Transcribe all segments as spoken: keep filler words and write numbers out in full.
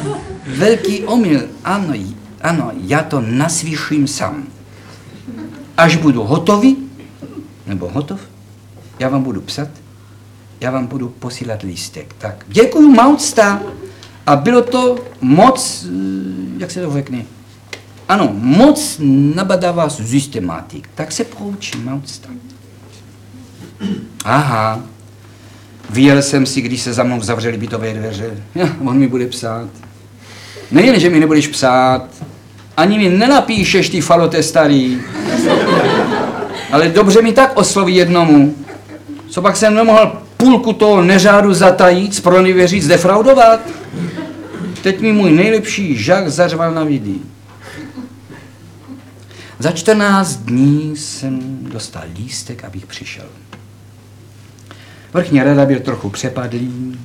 Velký omyl, ano, ano, já to naslyším sám. Až budu hotový, nebo hotov, já vám budu psat, já vám budu posílat lístek. Tak, děkuju moc, a bylo to moc, jak se to řekne, ano, moc nabadává systematik, tak se poučím moc. Aha, vyjel jsem si, když se za mnou zavřely bytové dveře, ja, on mi bude psát. Nejen, že mi nebudeš psát, ani mi nenapíšeš ty falote starý, ale dobře mi tak osloví jednomu, co pak jsem nemohl půlku toho neřádu zatajít, zpronevěřit, zdefraudovat. Teď mi můj nejlepší žák zařval na vidy. Za čtrnáct dní jsem dostal lístek, abych přišel. Vrchní rada byl trochu přepadlý,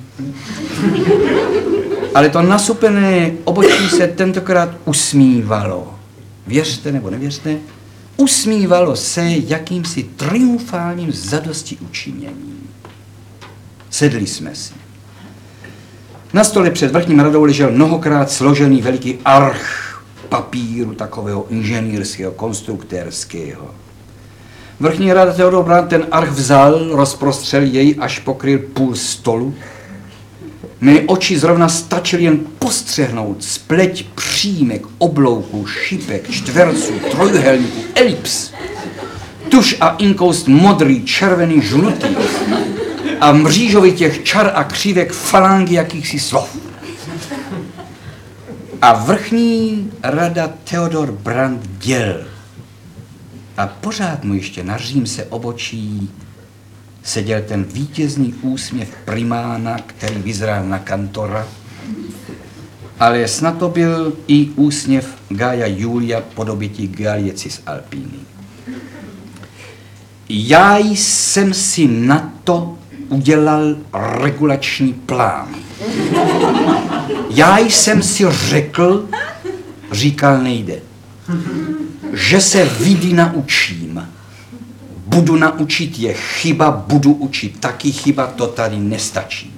ale to nasupené obočí se tentokrát usmívalo. Věřte nebo nevěřte, usmívalo se jakýmsi triumfálním zadosti učiněním. Sedli jsme si. Na stole před vrchním radou ležel mnohokrát složený veliký arch papíru takového inženýrského, konstruktérského. Vrchní rada Theodor Brandt ten arch vzal, rozprostřel jej, až pokryl půl stolu. Mé oči zrovna stačily jen postřehnout spleť přímek, oblouků, šipek, čtverců, trojuhelníků, elips, tuš a inkoust modrý, červený, žlutý a mřížovitých čar a křívek falangy jakýchsi slov. A vrchní rada Theodor Brandt děl. A pořád mu ještě na římse obočí seděl ten vítězný úsměv primána, který vyzral na kantora, ale snad to byl i úsměv Gaia Julia podoběti Galiecis Alpini. Já jsem si na to udělal regulační plán. Já jsem si řekl, říkal nejde, že se vidy naučím. Budu naučit je chyba, budu učit taky chyba, to tady nestačí.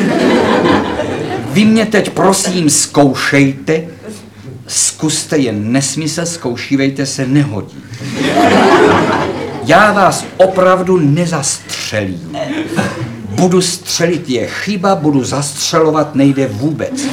Vy mě teď prosím zkoušejte, zkuste jen nesmysl, zkoušívejte se, nehodí. Já vás opravdu nezastřelím. Budu střelit je chyba, budu zastřelovat nejde vůbec.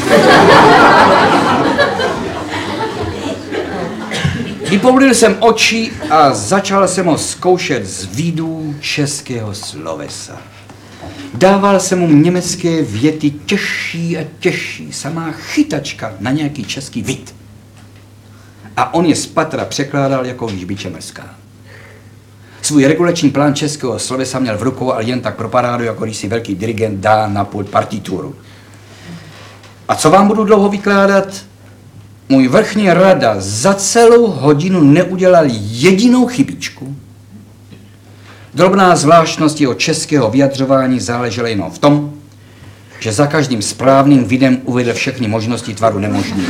Vypoulil jsem oči a začal jsem ho zkoušet z vidů českého slovesa. Dával jsem mu německé věty těžší a těžší, samá chytačka na nějaký český vid. A on je z patra překládal jako výšbiče mrská. Svůj regulační plán českého slovesa měl v rukou, ale jen tak pro parádu, jako když si velký dirigent dá na pult partituru. A co vám budu dlouho vykládat? Můj vrchní rada za celou hodinu neudělal jedinou chybičku. Drobná zvláštnost jeho českého vyjadřování záležela jenom v tom, že za každým správným videm uvedl všechny možnosti tvaru nemožný.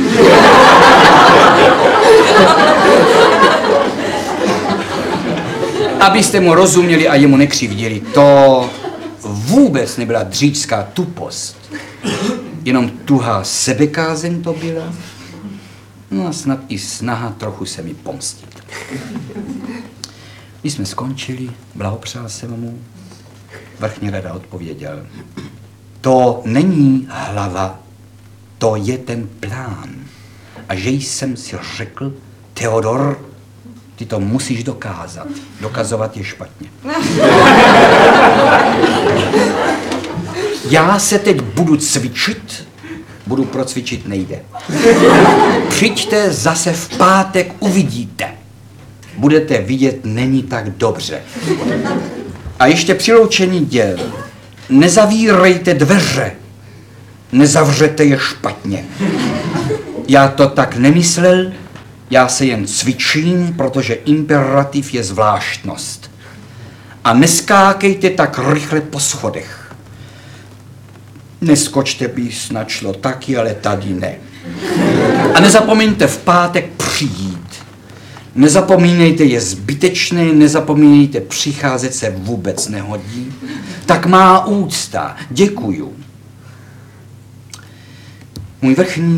Abyste mu rozuměli a jemu nekřivdili, to vůbec nebyla dříčská tupost. Jenom tuhá sebekázeň to byla. No a snad i snaha trochu se mi pomstit. Když jsme skončili, blahopřál jsem mu. Vrchní rada odpověděl. To není hlava, to je ten plán. A že jsem si řekl, Theodor, ty to musíš dokázat. Dokazovat je špatně. Já se teď budu cvičit, budu procvičit nejde. Přijďte zase v pátek, uvidíte. Budete vidět, není tak dobře. A ještě přiloučení děl. Nezavírejte dveře. Nezavřete je špatně. Já to tak nemyslel, já se jen cvičím, protože imperativ je zvláštnost. A neskákejte tak rychle po schodech. Neskočte by snad šlo taky, ale tady ne. A nezapomeňte v pátek přijít. Nezapomínejte, je zbytečné, nezapomínejte, přicházet se vůbec nehodí. Tak má úcta, děkuju. Můj vrchní